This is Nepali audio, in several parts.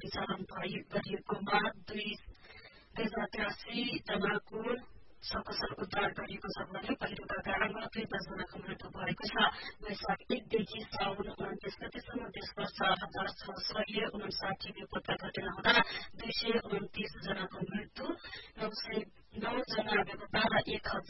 परिचालन गरिएकोमा 2083 जनाको सकुशल उद्धार गरिएको छ भने पहिरोका कारणमा 10 जनाको मृत्यु भएको छ। वैशाख 1 देखि साउन 29 गतेसम्म देशभर 4659 बेपत्ता घटना हुँदा 229 जनाको मृत्यु, 909 जना बेपत्ता र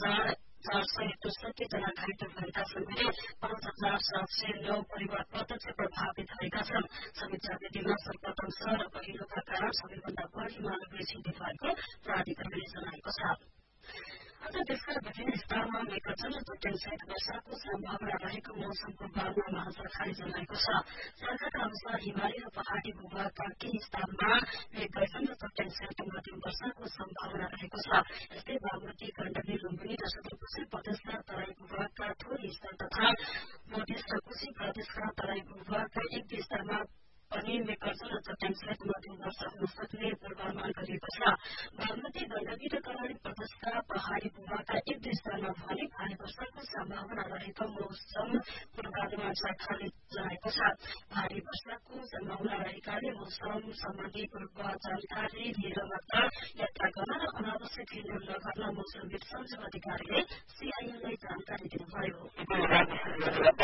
1464 जना घाइते भएका छन् भने 5709 परिवार प्रत्यक्ष प्रभावित भएका छन्। समीक्षा विधिमा सर्वप्रथम र पहिरोका कारण सबैभन्दा बढी मानवीय क्षति भएको प्राधिकरणले जनाएको छ। आज देशका विभिन्न स्थानमा मेघगर्जन र तुल्याउसहित वर्षाको सम्भावना रहेको मौसम पूर्वानुमान महाशाखाले जनाएको छ। शाखाका अनुसार हिमाली र पहाड़ी भूभागका केही स्थानमा मेघगर्जन र तुल्याउसहित मध्यम वर्षाको सम्भावना रहेको छ। यस्तै बागमती, गण्डकी, लुम्बिनी र सुदूरपश्चिम प्रदेशका तराई भूभागका थोरै स्थान तथा मधेस र कोशी प्रदेशका तराई भूभागका एक दुई स्थानमा पनि मेघगर्जन र तुल्याउसहित मध्यम वर्षा हुन सक्ने पूर्वानुमान गरिएको छ। बागमती, गण्डकी र कर्णाली प्रदेशका पहाड़ी भूभागका एक दुई स्थानमा भने भारी वर्षाको सम्भावना रहेको मौसम पूर्वानुमान शाखाले जनाएको छ। भारी वर्षाको सम्भावना रहेकाले मौसम सम्बन्धी पूर्व जानकारी लिएर मात्र यात्रा गर्न र अनावश्यक हिँडडुल नगर्न मौसमविद सञ्जीव अधिकारीले सीआईएनलाई जानकारी दिनुभयो।